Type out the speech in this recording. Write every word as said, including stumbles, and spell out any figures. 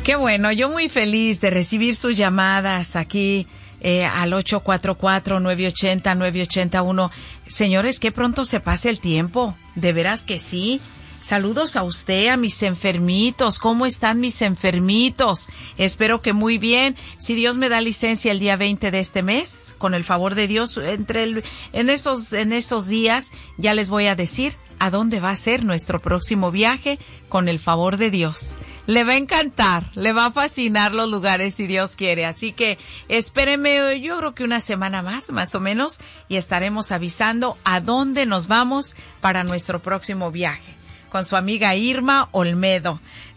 Qué bueno, yo muy feliz de recibir sus llamadas aquí eh, al ocho cuatro cuatro, nueve ocho cero, nueve ocho uno. Señores, qué pronto se pasa el tiempo, de veras que sí. Saludos a usted, a mis enfermitos. ¿Cómo están mis enfermitos? Espero que muy bien. Si Dios me da licencia el día veinte de este mes, con el favor de Dios, entre el, en esos, en esos días ya les voy a decir a dónde va a ser nuestro próximo viaje, con el favor de Dios. Le va a encantar, le va a fascinar los lugares si Dios quiere. Así que espérenme, yo creo que una semana más, más o menos, y estaremos avisando a dónde nos vamos para nuestro próximo viaje, con su amiga Irma Olmedo.